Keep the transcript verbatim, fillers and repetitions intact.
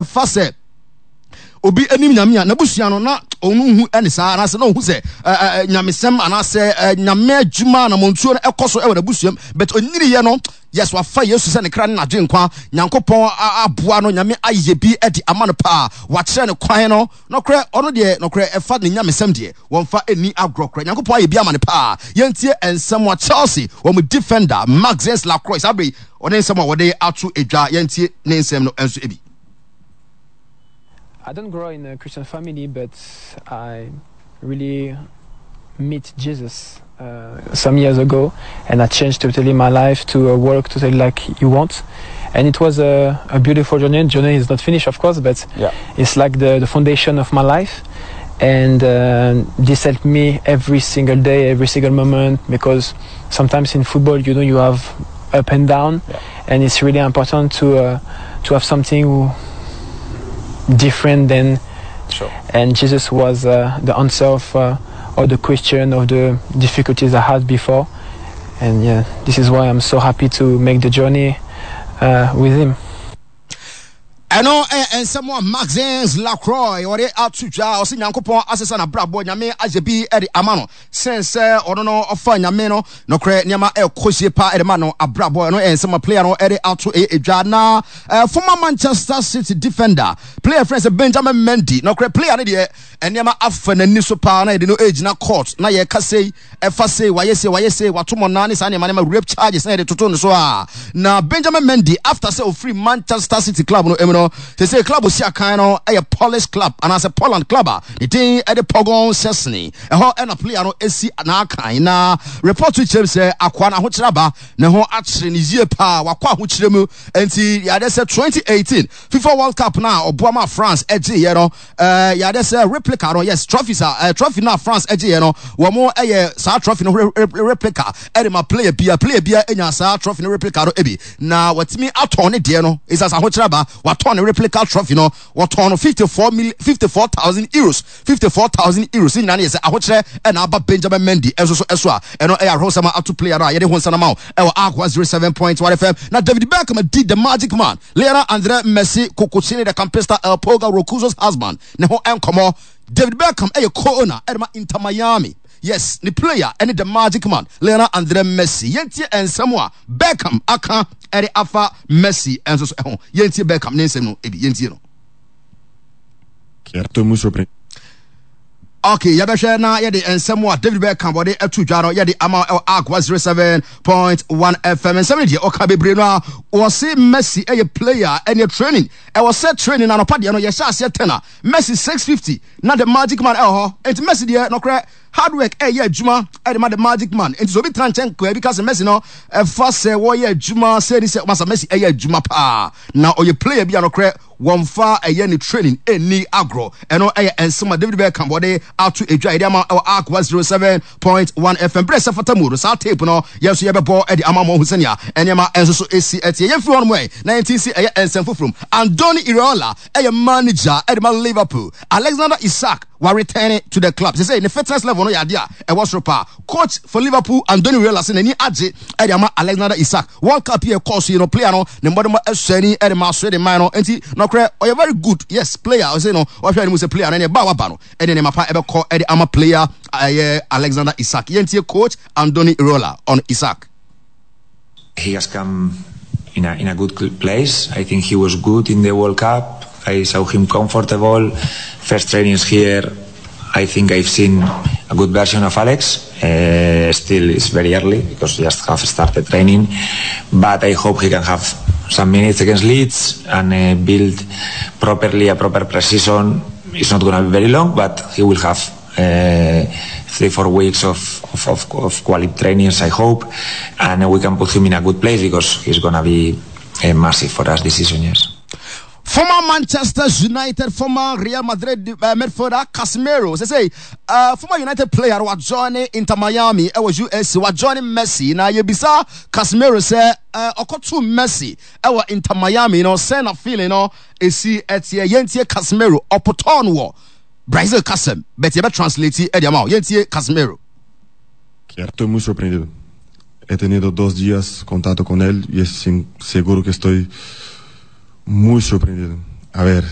fase obi anim nyame na busua no na onu hu ene saa na se na hu se nyamesem anase nyame adwuma na montuo no ekoso e wa busuam but onyiri ye no yes wa fa yesu se ne kra na dwenkwa nyankopon aboa no nyame aye bi edi ama no pa wa kire ne kwan no no kra ono de no kra e fa ne nyamesem de won fa eni agro kra nyankopon aye bi ama ne pa yentie ensem wa Chelsea wo mu defender Maxence Lacroix abre one ensem wa wode atu edwa yentie ne ensem no enso ebi. I don't grow in a Christian family, but I really meet Jesus uh, some years ago, and I changed totally my life to uh, work totally like you want. And it was a, a beautiful journey. The journey is not finished, of course, but yeah. It's like the, the foundation of my life. And uh, this helped me every single day, every single moment, because sometimes in football, you know, you have up and down, yeah. And it's really important to uh, to have something different than sure. And Jesus was uh, the answer of uh, all the question of the difficulties I had before, and yeah, this is why I'm so happy to make the journey uh, with him. Eno and someone Maxence Lacroix or the atuja or sinyankopon asesa na brabo nyame ajebi edi amano sense or no ofa nyame no no kre nyama e kosie pa edi mano abrabo no and some player no edi atu e edwa na former Manchester City defender player friends Benjamin Mendy no kre player ne de nyama afa na ni so pa na edi no age na court na ye kasei e fa sei waye sei waye sei watomo na ne sa ne ma rape charges na edi toto no so a na Benjamin Mendy after say of free Manchester City club no no they say club was kind of a Polish club and as a Poland club the thing at the Pogon Sesni a ho and a player no esi na kind na report to James say akwana ho kiraba na ho atre ni zie pa wakwa ho kiremu enti ya de say twenty eighteen FIFA World Cup na obuama France eje ye no eh ya de say replica no yes trophies uh, trophy na France eje ye no wo mo eh sa trophy no replica e ma player bia player bia enya sa trophy no replica no ebi na watimi aton ne de no is as ho kiraba waton replica trophy no what on fifty-four million fifty-four thousand euros fifty-four thousand euros in nane say ahokyere and aba Benjamin Mendy enso so eso a eno e arho sama atu player na ye de ho nsana ma e wa aqua zero seven point one F M na David Beckham did the magic man Lionel Andre Messi Kokocini the Campista El Poga Rocuso's husband ne ho enkomo David Beckham e co-owner e ma Inter Miami. Yes, the player and the magic man Lionel Andre Messi yentie ensemwa Beckham aka ere afa Messi enso so ehon yentie Beckham ne nsem no ebi yentie no Certo, muito surpreendente. Okay, yabeshe na ye de ensemwa David Beckham body etu dwa no ye de ama aqua zero seven point one F M ensem de oka bebre no o se Messi e player and training e was set training na no pa de no ye sha se tenor Messi six fifty na the magic man e ho enti Messi de no kre hard work eh yeah juma eh the magic man enti so bi tranchen ko because Messi no e fa se wo ye juma say ni say masa Messi eh yeah juma pa na o ye player bi no kre one fa eh yeah ni training eni agro eno eh ensema David Beckham body out to edwa ide ama aqua zero seven point one F M press fatamu sa tape no yes ye be bo eh the ama mo hu senia enema enso so esi etie ye free on way nineteen C eh ensem fofrum Andoni Iraola eh manager eh the Liverpool Alexander Isak were returning to the club. They say in the fitness level no yadia e was ropa coach for Liverpool Andoni Iraola say ni age e dey ma Alexander Isak World Cup here course you know player no ne mbode mo asani e dey ma so dey man no enti no kre o very good yes player I say no o hwa ni mo say player na ne ba wa ba no e dey ne mapa e be call e dey ama player uh, Alexander Isak yentie coach Andoni Iraola on Isak. He has come in a in a good place. I think he was good in the World Cup. I saw him comfortable. First trainings here, I think I've seen a good version of Alex. Uh, still, it's very early because just have started training. But I hope he can have some minutes against Leeds and uh, build properly a proper pre-season. It's not going to be very long, but he will have uh, three, four weeks of, of, of, of quality trainings, I hope. And we can put him in a good place because he's going to be uh, massive for us this season, yes. Former Manchester United, former Real Madrid uh, midfielder Casemiro. They say, uh, former United player was joining Inter Miami. It was U S was joining Messi. Now you bisa Casemiro say, uh, okotu Messi. It was Inter Miami. You know, send a feeling. You know, is he at ye yentie Casemiro opoton wo Brazil Casem. But you better translate it. Ediamao yentie Casemiro. Estoy muy sorprendido. He tenido dos días contacto con él y es seguro que estoy muy sorprendido. A ver,